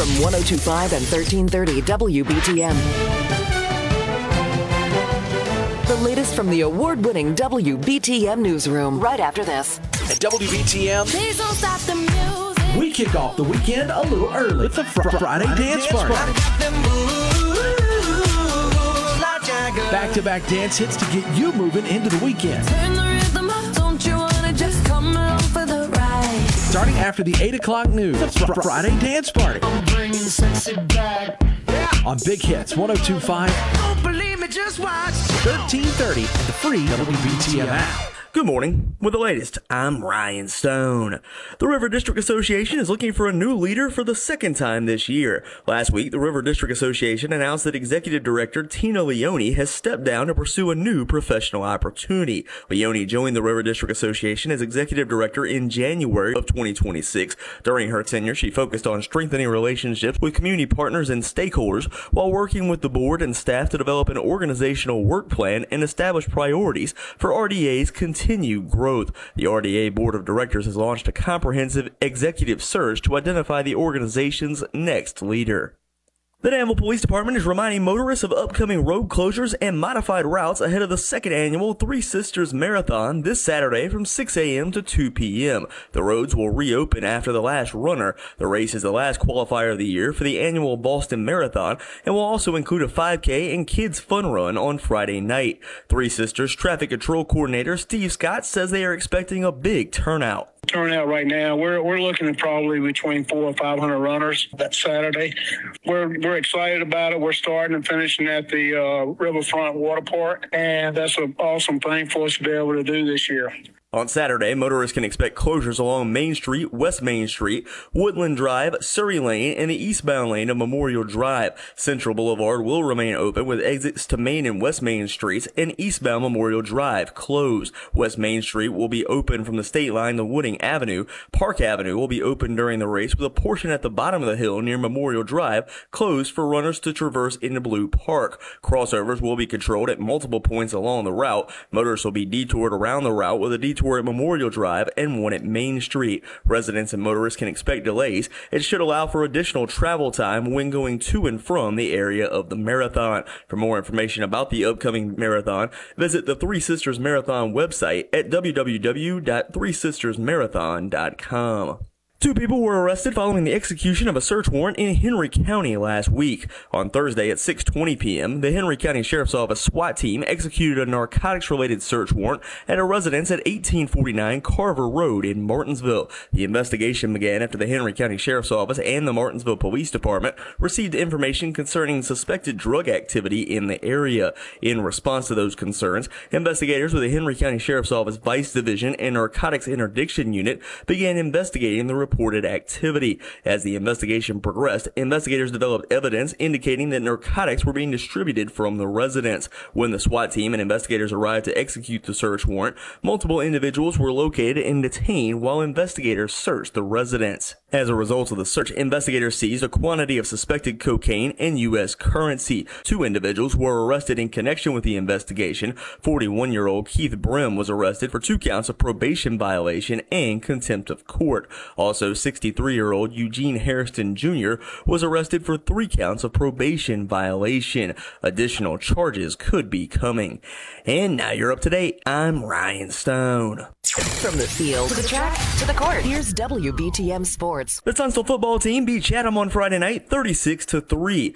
from 102.5 and 1330 WBTM. The latest from the award-winning WBTM newsroom right after this. At WBTM, Please don't stop the music. We kick off the weekend a little early with the Friday Dance Party. Back-to-back dance hits to get you moving into the weekend. Turn the rhythm up, don't you wanna just come along for the ride? Starting after the 8 o'clock news, the Friday Dance Party. I'm bringing sexy back. On Big Hits 102.5, Don't believe me, just watch. 1330, and the free WBTM app. Good morning. With the latest, I'm Ryan Stone. The River District Association is looking for a new leader for the second time this year. Last week, the River District Association announced that Executive Director Tina Leone has stepped down to pursue a new professional opportunity. Leone joined the River District Association as Executive Director in January of 2026. During her tenure, she focused on strengthening relationships with community partners and stakeholders while working with the board and staff to develop an organizational work plan and establish priorities for RDA's continued growth. The RDA Board of Directors has launched a comprehensive executive search to identify the organization's next leader. The Danville Police Department is reminding motorists of upcoming road closures and modified routes ahead of the second annual Three Sisters Marathon this Saturday from 6 a.m. to 2 p.m. The roads will reopen after the last runner. The race is the last qualifier of the year for the annual Boston Marathon and will also include a 5K and kids fun run on Friday night. Three Sisters Traffic Control Coordinator Steve Scott says they are expecting a big turnout. Turnout right now, we're looking at probably between 400 or 500 runners that Saturday. We're excited about it. We're starting and finishing at the Riverfront Water Park, and that's an awesome thing for us to be able to do this year. On Saturday, motorists can expect closures along Main Street, West Main Street, Woodland Drive, Surrey Lane, and the eastbound lane of Memorial Drive. Central Boulevard will remain open with exits to Main and West Main Streets and eastbound Memorial Drive closed. West Main Street will be open from the state line to Wooding Avenue. Park Avenue will be open during the race with a portion at the bottom of the hill near Memorial Drive closed for runners to traverse into Blue Park. Crossovers will be controlled at multiple points along the route. Motorists will be detoured around the route with a detour at Memorial Drive and one at Main Street. Residents and motorists can expect delays. It should allow for additional travel time when going to and from the area of the marathon. For more information about the upcoming marathon, visit the Three Sisters Marathon website at www.threesistersmarathon.com. Two people were arrested following the execution of a search warrant in Henry County last week. On Thursday at 6:20 p.m., the Henry County Sheriff's Office SWAT team executed a narcotics-related search warrant at a residence at 1849 Carver Road in Martinsville. The investigation began after the Henry County Sheriff's Office and the Martinsville Police Department received information concerning suspected drug activity in the area. In response to those concerns, investigators with the Henry County Sheriff's Office Vice Division and Narcotics Interdiction Unit began investigating the reported activity. As the investigation progressed, investigators developed evidence indicating that narcotics were being distributed from the residence. When the SWAT team and investigators arrived to execute the search warrant, multiple individuals were located and detained while investigators searched the residence. As a result of the search, investigators seized a quantity of suspected cocaine and U.S. currency. Two individuals were arrested in connection with the investigation. 41-year-old Keith Brim was arrested for 2 counts of probation violation and contempt of court. Also, 63-year-old Eugene Hairston Jr. was arrested for 3 counts of probation violation. Additional charges could be coming. And now you're up to date. I'm Ryan Stone. From the field to the track to the court, here's WBTM Sports. The Tunstall football team beat Chatham on Friday night 36-3.